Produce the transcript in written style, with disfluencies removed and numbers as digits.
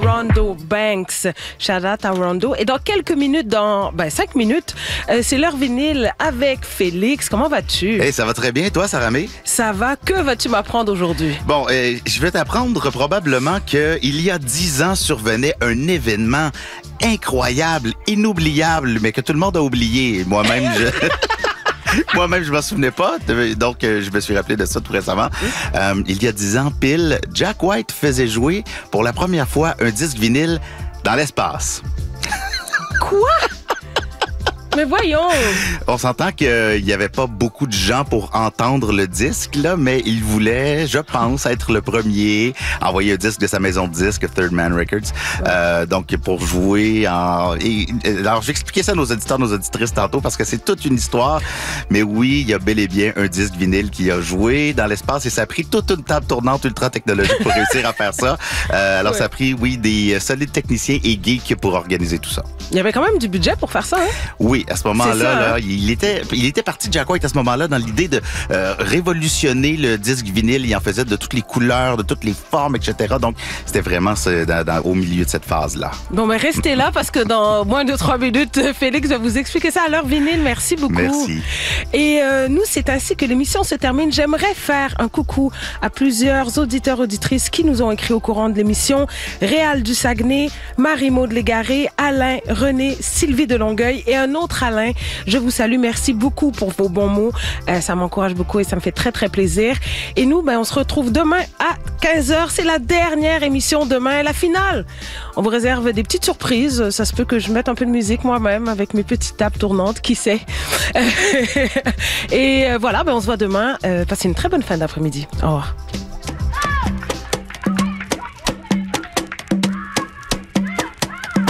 Rondo Banks, shout out à Rondo. Et dans quelques minutes, dans 5 minutes, c'est l'heure vinyle avec Félix. Comment vas-tu? Hey, ça va très bien. Toi, Saramé? Ça va. Que vas-tu m'apprendre aujourd'hui? Bon, je vais t'apprendre probablement qu'il y a 10 ans survenait un événement incroyable, inoubliable, mais que tout le monde a oublié. Moi-même, Moi-même, je m'en souvenais pas, donc je me suis rappelé de ça tout récemment. Il y a 10 ans pile, Jack White faisait jouer pour la première fois un disque vinyle dans l'espace. Quoi? Mais voyons! On s'entend qu'il n'y avait pas beaucoup de gens pour entendre le disque, là, mais il voulait, je pense, être le premier à envoyer un disque de sa maison de disques, Third Man Records, donc pour jouer en... alors, j'expliquais ça à nos auditeurs, nos auditrices tantôt, parce que c'est toute une histoire, mais oui, il y a bel et bien un disque vinyle qui a joué dans l'espace, et ça a pris toute une table tournante ultra technologique pour réussir à faire ça. Alors, ça a pris, oui, des solides techniciens et geeks pour organiser tout ça. Il y avait quand même du budget pour faire ça, hein? Oui, à ce moment-là, hein? il était parti, Jack White, à ce moment-là, dans l'idée de révolutionner le disque vinyle. Il en faisait de toutes les couleurs, de toutes les formes, etc. Donc, c'était vraiment au milieu de cette phase-là. Bon, mais restez là parce que dans moins de 3 minutes, Félix va vous expliquer ça à l'heure vinyle. Merci beaucoup. Merci. Et nous, c'est ainsi que l'émission se termine. J'aimerais faire un coucou à plusieurs auditeurs, auditrices qui nous ont écrit au courant de l'émission. Réal du Saguenay, Marie-Maud Légaré, Alain, René, Sylvie de Longueuil et un autre Alain. Je vous salue. Merci beaucoup pour vos bons mots. Ça m'encourage beaucoup et ça me fait très, très plaisir. Et nous, on se retrouve demain à 15h. C'est la dernière émission demain, la finale. On vous réserve des petites surprises. Ça se peut que je mette un peu de musique moi-même avec mes petites tables tournantes. Qui sait? Et voilà, on se voit demain. Passez une très bonne fin d'après-midi. Au revoir.